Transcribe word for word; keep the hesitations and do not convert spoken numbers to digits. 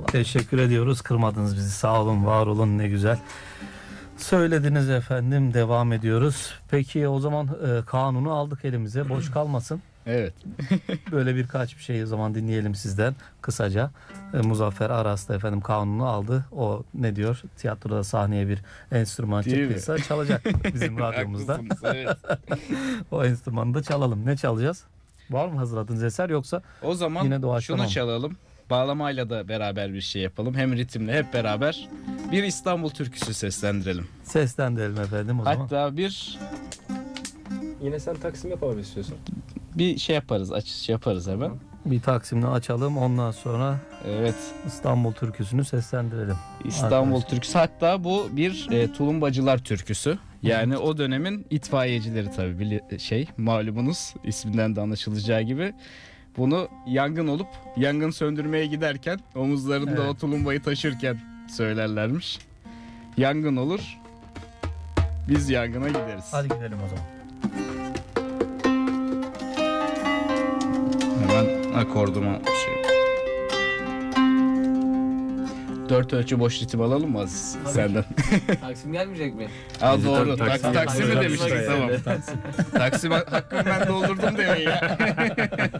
Teşekkür ediyoruz. Kırmadınız bizi. Sağ olun, var olun, ne güzel. Söylediniz efendim. Devam ediyoruz. Peki o zaman e, kanunu aldık elimize. Boş kalmasın. Evet. Böyle birkaç bir şey o zaman dinleyelim sizden kısaca. E, Muzaffer Aras da efendim kanunu aldı. O ne diyor? Tiyatroda sahneye bir enstrüman Değil çıktıysa mi? çalacak bizim radyomuzda. Haklısınız, evet. O enstrümanı da çalalım. Ne çalacağız? Var mı hazırladığınız eser, yoksa O zaman yine doğaçlama şunu mı? çalalım. Bağlamayla da beraber bir şey yapalım. Hem ritimle hep beraber bir İstanbul türküsü seslendirelim. Seslendirelim efendim o zaman. Hatta bir Yine sen taksim yapalım istiyorsan. bir şey yaparız, açış yaparız hemen. Bir Taksim'le açalım, ondan sonra Evet. İstanbul türküsünü seslendirelim. İstanbul Arkadaşlar. türküsü. Hatta bu bir e, tulumbacılar türküsü. Yani o dönemin itfaiyecileri tabii bili- şey malumunuz isminden de anlaşılacağı gibi. Bunu yangın olup yangın söndürmeye giderken omuzlarında Evet. o tulumbayı taşırken söylerlermiş. Yangın olur. Biz yangına gideriz. Hadi gidelim o zaman. Hemen akorduma şey. Dört ölçü boş ritim alalım mı Aziz senden? Taksim gelmeyecek mi? Aa doğru. Taksim- Taksim, Taksim'i Taksim- demiştik Taksim- tamam. Taksim. Taksim hakkımı ben doldurdum demeyi ya.